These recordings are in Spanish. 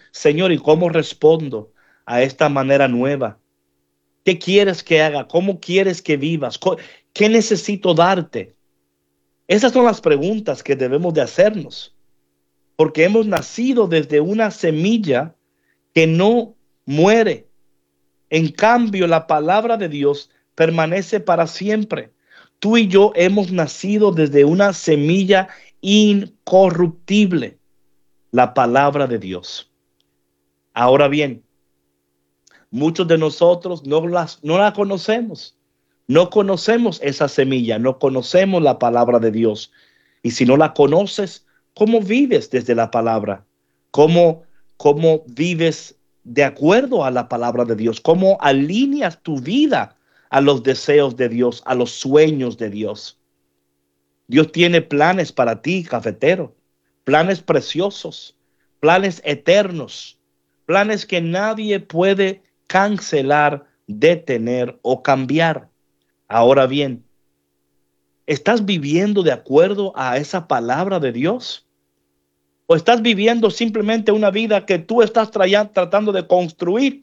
Señor, ¿y cómo respondo a esta manera nueva? ¿Qué quieres que haga? ¿Cómo quieres que vivas? ¿Qué necesito darte? Esas son las preguntas que debemos de hacernos, porque hemos nacido desde una semilla que no muere. En cambio, la palabra de Dios permanece para siempre. Tú y yo hemos nacido desde una semilla incorruptible, la palabra de Dios. Ahora bien, muchos de nosotros no la conocemos. No conocemos esa semilla, no conocemos la palabra de Dios. Y si no la conoces, ¿cómo vives desde la palabra? ¿Cómo, cómo vives de acuerdo a la palabra de Dios? ¿Cómo alineas tu vida a los deseos de Dios, a los sueños de Dios? Dios tiene planes para ti, cafetero, planes preciosos, planes eternos, planes que nadie puede cancelar, detener o cambiar. Ahora bien, ¿estás viviendo de acuerdo a esa palabra de Dios? ¿O estás viviendo simplemente una vida que tú estás tratando de construir?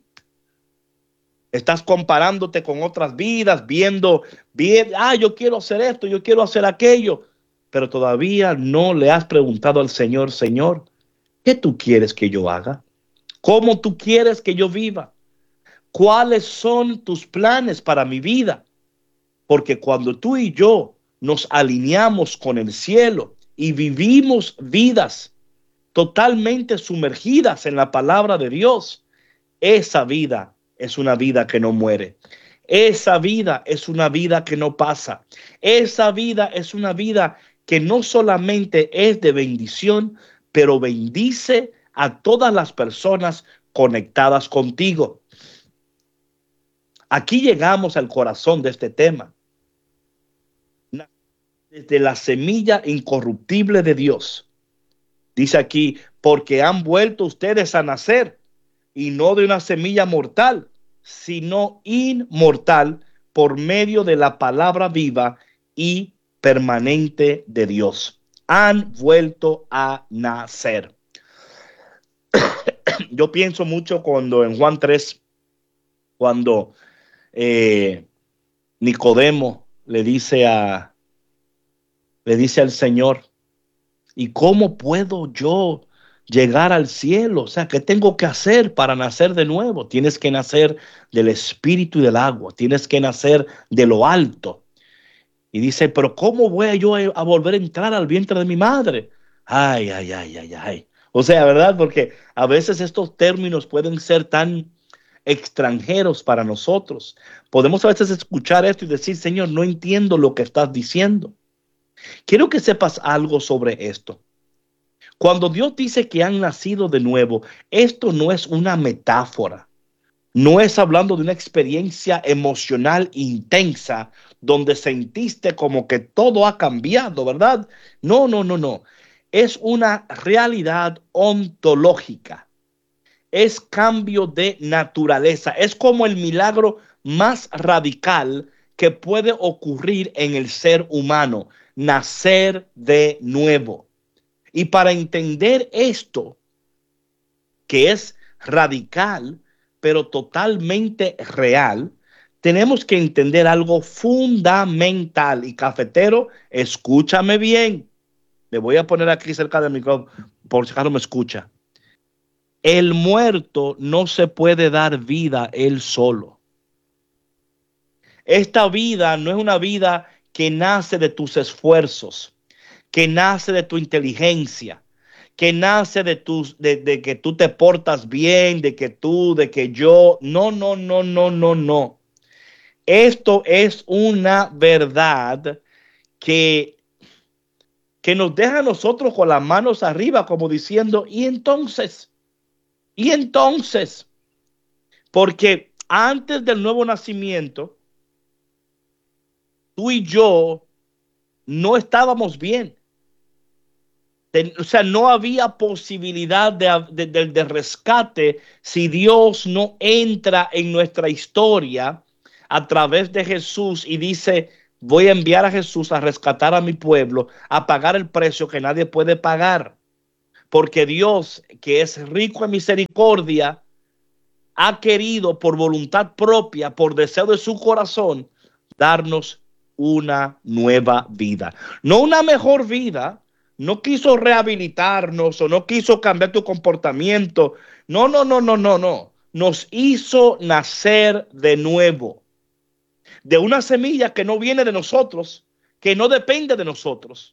Estás comparándote con otras vidas, viendo, bien, yo quiero hacer esto, yo quiero hacer aquello, pero todavía no le has preguntado al Señor, Señor, ¿qué tú quieres que yo haga? ¿Cómo tú quieres que yo viva? ¿Cuáles son tus planes para mi vida? Porque cuando tú y yo nos alineamos con el cielo y vivimos vidas totalmente sumergidas en la palabra de Dios, esa vida es una vida que no muere. Esa vida es una vida que no pasa. Esa vida es una vida que no solamente es de bendición, pero bendice a todas las personas conectadas contigo. Aquí llegamos al corazón de este tema. Desde la semilla incorruptible de Dios. Dice aquí, porque han vuelto ustedes a nacer y no de una semilla mortal, sino inmortal por medio de la palabra viva y permanente de Dios. Han vuelto a nacer. Yo pienso mucho cuando en Juan 3, cuando eh, Nicodemo le dice al Señor, ¿y cómo puedo yo llegar al cielo? O sea, ¿qué tengo que hacer para nacer de nuevo? Tienes que nacer del espíritu y del agua. Tienes que nacer de lo alto. Y dice, pero ¿cómo voy yo a volver a entrar al vientre de mi madre? Ay, ay, ay, ay, ay. O sea, ¿verdad? Porque a veces estos términos pueden ser tan extranjeros para nosotros. Podemos a veces escuchar esto y decir, Señor, no entiendo lo que estás diciendo. Quiero que sepas algo sobre esto. Cuando Dios dice que han nacido de nuevo, esto no es una metáfora. No es hablando de una experiencia emocional intensa donde sentiste como que todo ha cambiado, ¿verdad? No, no, no, no. Es una realidad ontológica. Es cambio de naturaleza. Es como el milagro más radical que puede ocurrir en el ser humano, nacer de nuevo. Y para entender esto, que es radical, pero totalmente real, tenemos que entender algo fundamental. Y cafetero, escúchame bien. Me voy a poner aquí cerca del micrófono por si acaso me escucha. El muerto no se puede dar vida él solo. Esta vida no es una vida que nace de tus esfuerzos, que nace de tu inteligencia, que nace de que tú te portas bien, de que yo. No, no, no, no, no, no. Esto es una verdad que, que nos deja a nosotros con las manos arriba, como diciendo, y entonces, porque antes del nuevo nacimiento, tú y yo no estábamos bien. O sea, no había posibilidad de rescate si Dios no entra en nuestra historia a través de Jesús y dice, voy a enviar a Jesús a rescatar a mi pueblo, a pagar el precio que nadie puede pagar. porque Dios, que es rico en misericordia, ha querido por voluntad propia, por deseo de su corazón, darnos una nueva vida. No una mejor vida, no quiso rehabilitarnos o no quiso cambiar tu comportamiento. No, no, no, no, no, no. Nos hizo nacer de nuevo, de una semilla que no viene de nosotros, que no depende de nosotros.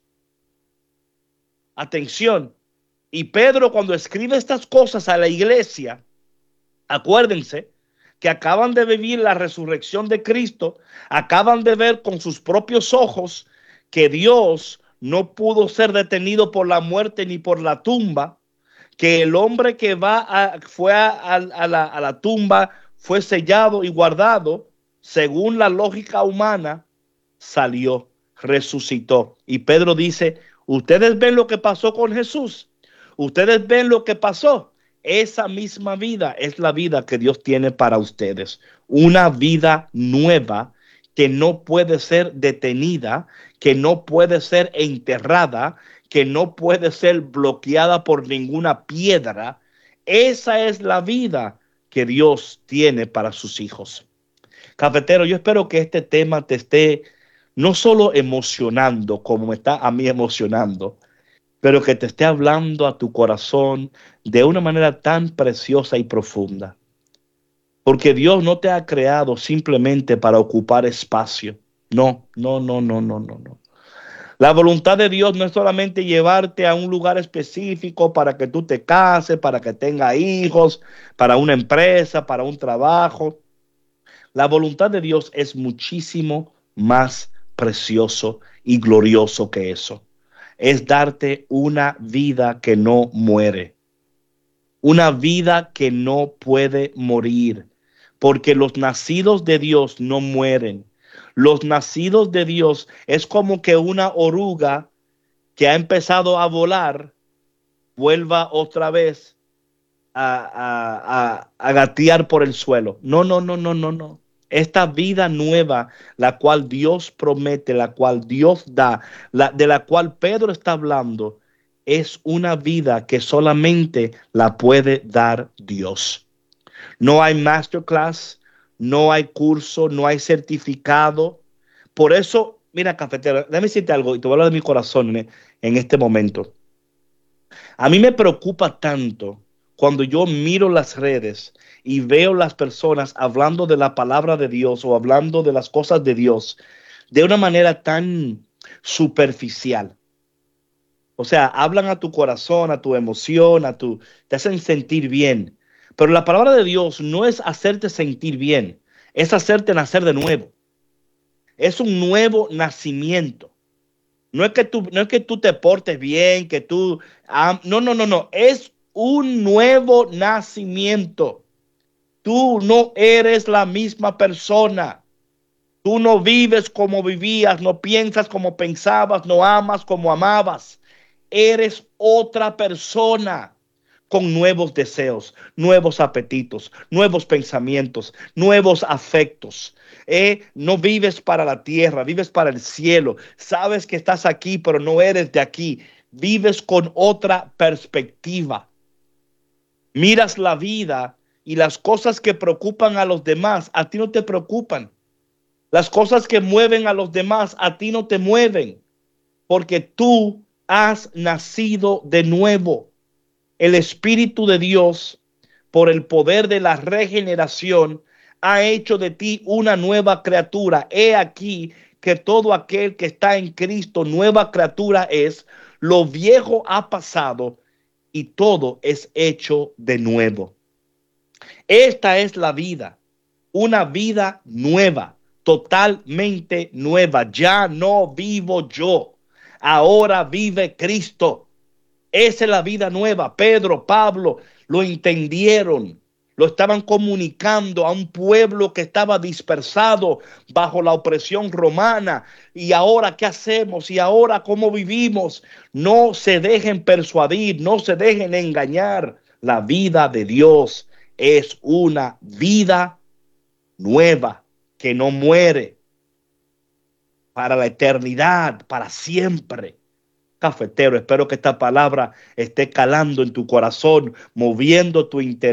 Atención. Y Pedro, cuando escribe estas cosas a la iglesia, acuérdense que acaban de vivir la resurrección de Cristo, acaban de ver con sus propios ojos que Dios no pudo ser detenido por la muerte ni por la tumba, que el hombre que fue a la tumba fue sellado y guardado, según la lógica humana, salió, resucitó. Y Pedro dice, ustedes ven lo que pasó con Jesús, ustedes ven lo que pasó. Esa misma vida es la vida que Dios tiene para ustedes. Una vida nueva que no puede ser detenida, que no puede ser enterrada, que no puede ser bloqueada por ninguna piedra. Esa es la vida que Dios tiene para sus hijos. Cafetero, yo espero que este tema te esté no solo emocionando como me está a mí emocionando, pero que te esté hablando a tu corazón de una manera tan preciosa y profunda. Porque Dios no te ha creado simplemente para ocupar espacio. No, no, no, no, no, no, no. La voluntad de Dios no es solamente llevarte a un lugar específico para que tú te cases, para que tengas hijos, para una empresa, para un trabajo. La voluntad de Dios es muchísimo más precioso y glorioso que eso. Es darte una vida que no muere, una vida que no puede morir, porque los nacidos de Dios no mueren. Los nacidos de Dios es como que una oruga que ha empezado a volar vuelva otra vez a gatear por el suelo. No, no, no, no, no, no. Esta vida nueva, la cual Dios promete, la cual Dios da, de la cual Pedro está hablando, es una vida que solamente la puede dar Dios. No hay masterclass, no hay curso, no hay certificado. Por eso, mira, cafetero, déjame decirte algo y te voy a hablar de mi corazón en este momento. A mí me preocupa tanto cuando yo miro las redes y veo las personas hablando de la palabra de Dios o hablando de las cosas de Dios de una manera tan superficial. O sea, hablan a tu corazón, a tu emoción, te hacen sentir bien. Pero la palabra de Dios no es hacerte sentir bien, es hacerte nacer de nuevo. Es un nuevo nacimiento. No es que tú te portes bien, que tú... no, no, no, no. Es un nuevo nacimiento. Tú no eres la misma persona. Tú no vives como vivías, no piensas como pensabas, no amas como amabas. Eres otra persona con nuevos deseos, nuevos apetitos, nuevos pensamientos, nuevos afectos. No vives para la tierra, vives para el cielo. Sabes que estás aquí, pero no eres de aquí. Vives con otra perspectiva. Miras la vida y las cosas que preocupan a los demás, a ti no te preocupan. Las cosas que mueven a los demás, a ti no te mueven, porque tú has nacido de nuevo. El Espíritu de Dios, por el poder de la regeneración, ha hecho de ti una nueva criatura. He aquí que todo aquel que está en Cristo, nueva criatura es. Lo viejo ha pasado y todo es hecho de nuevo. Esta es la vida, una vida nueva, totalmente nueva. Ya no vivo yo, ahora vive Cristo. Esa es la vida nueva. Pedro, Pablo lo entendieron. Lo estaban comunicando a un pueblo que estaba dispersado bajo la opresión romana. ¿Y ahora qué hacemos? ¿Y ahora cómo vivimos? No se dejen persuadir, no se dejen engañar. La vida de Dios es una vida nueva que no muere, para la eternidad, para siempre. cafetero. Espero que esta palabra esté calando en tu corazón, moviendo tu interior